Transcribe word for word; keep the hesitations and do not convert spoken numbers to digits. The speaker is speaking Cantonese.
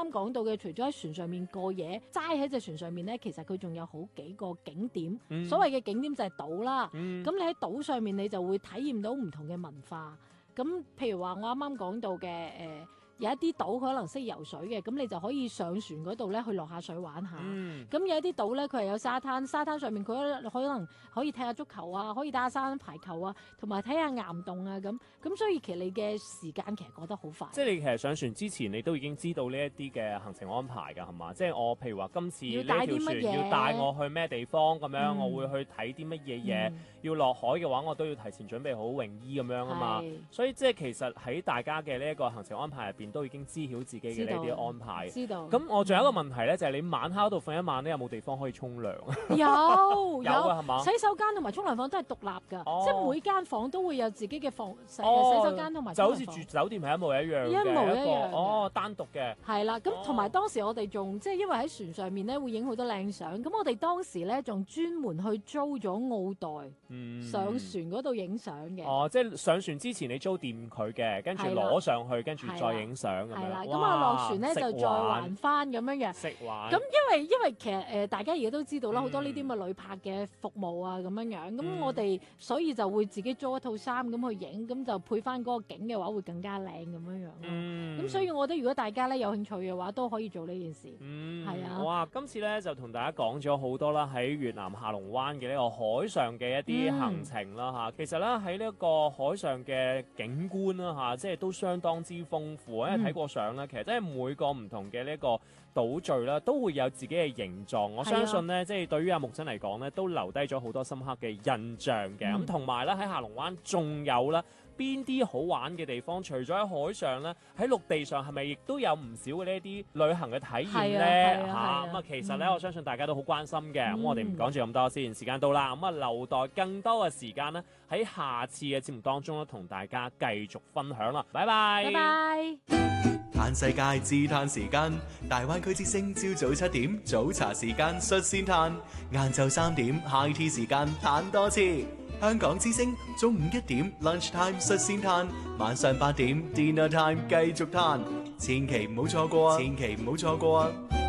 啱講到嘅，除咗喺船上面過夜，齋喺隻船上面咧，其實佢仲有好幾個景點。嗯、所謂嘅景點就係島啦。咁、嗯、你喺島上面，你就會體驗到唔同嘅文化。咁譬如話，我啱啱講到嘅誒。呃有一啲島佢可能識游水嘅，咁你就可以上船嗰度咧去落下水玩下。咁、嗯、有一啲島咧，佢係有沙灘，沙灘上面佢可能可以踢下足球啊，可以打下沙灘排球啊，同埋睇下岩洞啊咁。咁所以其實你嘅時間其實過得好快。 即係你其實上船之前，你都已經知道呢一啲嘅行程安排㗎，係嘛？即係我譬如話今次呢條船要帶我去咩地方咁樣，嗯、我會去睇啲乜嘢嘢。嗯、要落海嘅話，我都要提前準備好泳衣咁樣啊嘛。所以即係其實喺大家嘅呢一個行程安排入邊，都已經知曉自己嘅呢啲安排。 知道。 咁我仲有一個問題咧，就係、是、你晚黑度瞓一晚咧，有冇地方可以沖涼？ 有有啊，係嘛？ 洗手間同埋沖涼房都係獨立㗎，哦、即係每間房都會有自己嘅房洗、 哦、 洗手間同埋。 就好似住酒店係一模一樣嘅， 一模一樣。 哦，單獨嘅。係啦，咁同埋當時我哋仲即係因為喺船上面咧會影好多靚相，咁我哋當時咧仲專門去租咗奧袋，嗯、上船嗰度影相嘅。 哦，即係上船之前你租掂佢嘅，跟住攞上去，跟住再影相咁樣。係啦， 咁啊落船咧就再還翻咁樣嘅。 食玩。 咁因為因為其實誒、呃、大家而家都知道啦，好、嗯、多呢啲咁嘅旅拍嘅服務啊咁樣樣，咁、嗯、我哋所以就會自己租一套衫咁去影，咁就配翻嗰個景嘅話會更加靚咁樣樣咯。咁、嗯、所以我覺得如果大家咧有興趣嘅話，都可以做呢件事。嗯，係啊。 哇！今次咧就同大家講咗好多啦，喺越南下龍灣嘅呢個海上嘅一啲行程啦嚇。嗯、其實咧喺呢一個海上嘅景觀啦嚇，即係都相當之豐富。因為睇過相咧，其實真係每個唔同嘅呢一個島嶼啦，都會有自己嘅形狀。我相信咧，即係、啊、對於阿木真嚟講咧，都留低咗好多深刻嘅印象嘅。咁同埋咧喺下龍灣仲有啦。邊啲好玩嘅地方？除咗喺海上咧，喺陸地上係咪亦都有唔少嘅呢啲旅行嘅體驗咧？嚇咁啊，啊，其實咧，嗯、我相信大家都好關心嘅。咁、嗯、我哋唔講住咁多先，時間到啦。咁啊，留待更多嘅時間咧，喺下次嘅節目當中咧，同大家繼續分享啦。拜拜， 拜拜。 嘆世界自嘆時間，大灣區之聲朝早七點早茶時間率先嘆，晏晝三點 high tea 時間嘆多次。香港之聲中午一點 lunch time 率先嘆，晚上八點 dinner time 繼續嘆，千祈唔好錯過啊！千祈唔好錯過啊！